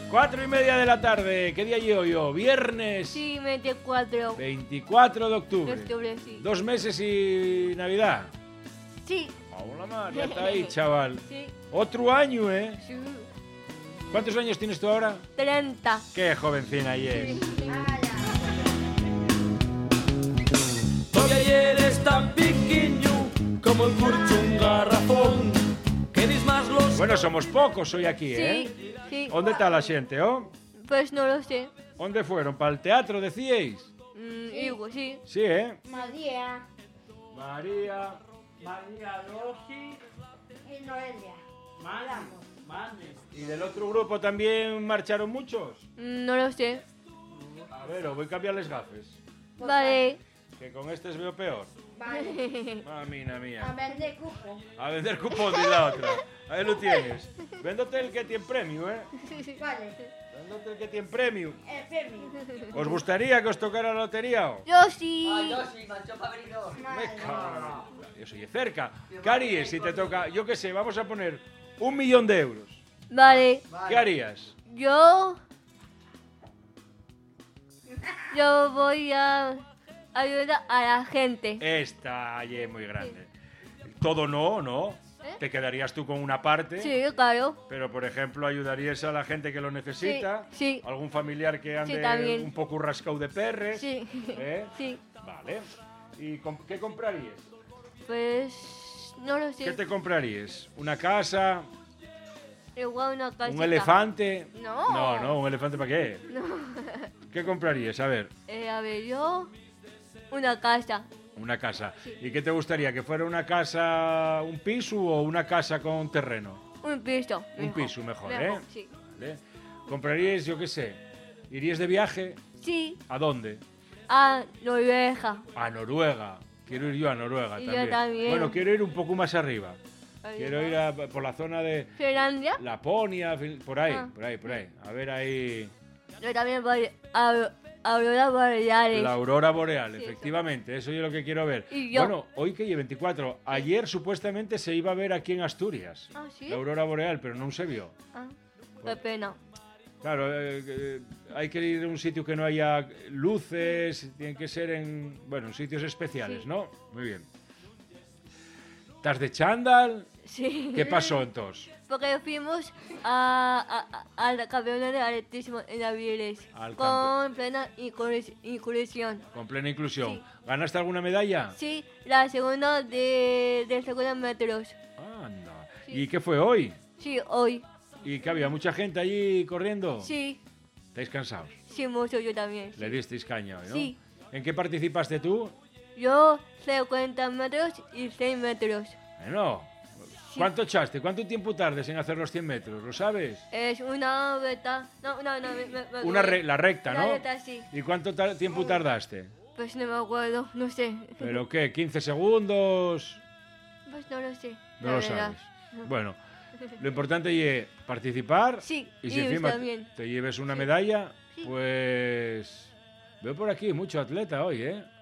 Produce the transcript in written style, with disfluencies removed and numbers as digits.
4:30 de la tarde. ¿Qué día llevo yo? Viernes. Sí, 24. 24 de octubre. De octubre, sí. 2 meses y Navidad. Sí. Hola, man, ya está ahí, chaval. Sí. Otro año, ¿eh? Sí. ¿Cuántos años tienes tú ahora? 30. Qué jovencina y es. Todavía eres tan pequeño como el curcho un garrafón. Queréis más los... Bueno, somos pocos hoy aquí, ¿eh? Sí, sí. ¿Dónde está la gente, oh? Pues no lo sé. ¿Dónde fueron? ¿Para el teatro, decíais? Digo, sí. Sí, ¿eh? María María. Rossi, y Noelia. ¿Y del otro grupo también marcharon muchos? No lo sé. A ver, os voy a cambiarles gafes. Vale. Que con este veo peor. Vale. Mamina A mía. vender cupo. A vender cupón de la otra. Ahí lo tienes. Véndote el que tiene premio, ¿eh? Vale. Véndote el que tiene premio. Femi. ¿Os gustaría que os tocara la lotería? Yo sí. Ay, yo sí, manchó para venir dos. Me cago en la puta. Yo soy de cerca. ¿Qué harías si te toca, yo qué sé, vamos a poner 1 millón de euros? Vale. ¿Qué harías? Yo voy a ayudar a la gente. Esta allí es muy grande. Todo no, ¿no? ¿Eh? Te quedarías tú con una parte. Sí, claro. Pero, por ejemplo, ayudarías a la gente que lo necesita. Sí, sí. Algún familiar que ande también. un poco rascado de perres. Sí. ¿Eh? Sí. Vale. ¿Y qué comprarías? Pues no lo sé. ¿Qué te comprarías? ¿Una casa? Igual una casita. ¿Un elefante? No. No, ¿un elefante para qué? ¿Qué comprarías? A ver, A ver, yo una casa. una casa. ¿Y qué te gustaría? ¿Que fuera una casa, un piso o una casa con terreno? Un piso. Un mejor. piso mejor, ¿eh? Sí. Vale. ¿Comprarías, yo qué sé? ¿Irías de viaje? Sí. ¿A dónde? A Noruega. A Noruega. Quiero ir yo a Noruega Y yo también. también. Bueno, quiero ir un poco más arriba. Quiero ir por la zona de Finlandia. Laponia, por ahí, Ah. por ahí. A ver ahí. Yo también voy a Aurora Boreales. La aurora boreal, efectivamente, eso es lo que quiero ver. Y yo. Bueno, hoy que lleve 24, ayer supuestamente se iba a ver aquí en Asturias. Ah, ¿sí? La aurora boreal, pero no se vio. Ah, qué pena. Claro, hay que ir a un sitio que no haya luces, tienen que ser en sitios especiales, Sí. ¿no? Muy bien. ¿Estás de chándal? Sí. ¿Qué pasó entonces? Porque fuimos a la campeona de atletismo en Aviles Al con plena inclusión. Con plena inclusión. Sí. ¿Ganaste alguna medalla? Sí, la segunda de segunda metros. Anda. Sí. ¿Y qué fue hoy? Sí, hoy. ¿Y que había mucha gente allí corriendo? Sí, ¿Estáis cansados? sí, mucho yo también. Le disteis caña hoy, ¿no? Sí. ¿En qué participaste tú? Yo 50 metros y 6 metros. Bueno, Sí. ¿cuánto echaste? ¿Cuánto tiempo tardes en hacer los 100 metros? ¿Lo sabes? Es una beta. No, La recta, La ¿no? recta, sí. ¿Y cuánto tiempo tardaste? Pues no me acuerdo, no sé. ¿Pero qué? ¿15 segundos? Pues no lo sé. No la lo verdad. sabes. Bueno, lo importante es participar. Sí, Y si y encima también. te lleves una medalla, Sí. pues... Veo por aquí mucho atleta hoy, ¿eh?